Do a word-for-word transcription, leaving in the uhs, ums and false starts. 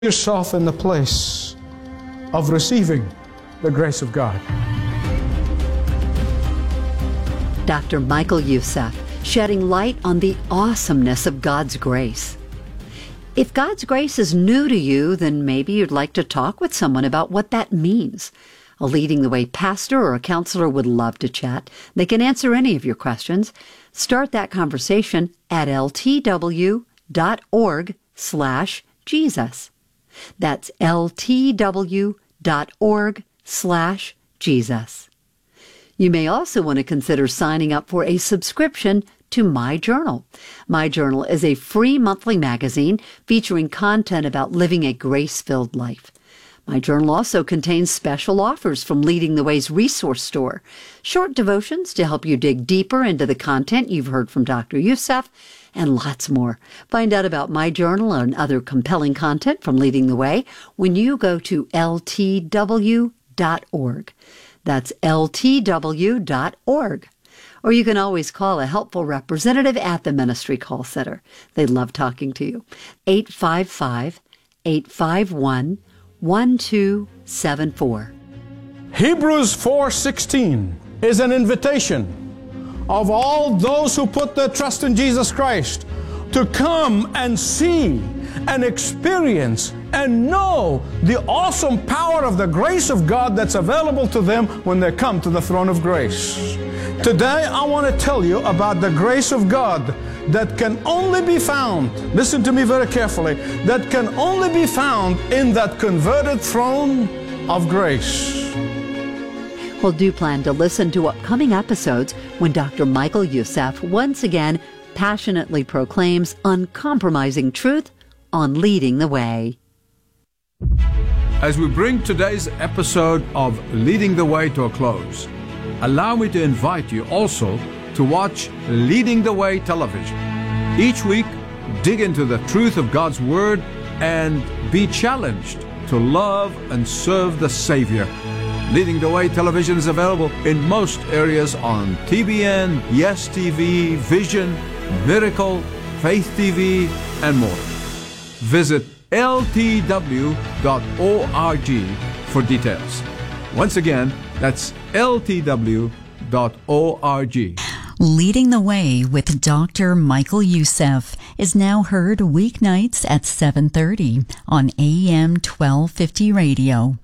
yourself in the place of receiving the grace of God. Doctor Michael Youssef, shedding light on the awesomeness of God's grace. If God's grace is new to you, then maybe you'd like to talk with someone about what that means. A Leading the Way pastor or a counselor would love to chat. They can answer any of your questions. Start that conversation at ltw.org slash Jesus. That's ltw.org slash Jesus. You may also want to consider signing up for a subscription to My Journal. My Journal is a free monthly magazine featuring content about living a grace-filled life. My Journal also contains special offers from Leading the Way's resource store, short devotions to help you dig deeper into the content you've heard from Doctor Youssef, and lots more. Find out about My Journal and other compelling content from Leading the Way when you go to L T W dot org. That's L T W dot org. Or you can always call a helpful representative at the ministry call center. They'd love talking to you. eight five five, eight five one, one two seven four. Hebrews four sixteen is an invitation of all those who put their trust in Jesus Christ to come and see and experience and know the awesome power of the grace of God that's available to them when they come to the throne of grace. Today, I want to tell you about the grace of God that can only be found, listen to me very carefully, that can only be found in that converted throne of grace. Well, do plan to listen to upcoming episodes when Doctor Michael Youssef once again passionately proclaims uncompromising truth on Leading the Way. As we bring today's episode of Leading the Way to a close, allow me to invite you also to watch Leading the Way television. Each week, dig into the truth of God's Word and be challenged to love and serve the Savior. Leading the Way television is available in most areas on T B N, Yes T V, Vision, Miracle, Faith T V, and more. Visit L T W dot org for details. Once again, that's L T W dot org. Leading the Way with Doctor Michael Youssef is now heard weeknights at seven thirty on A M twelve fifty radio.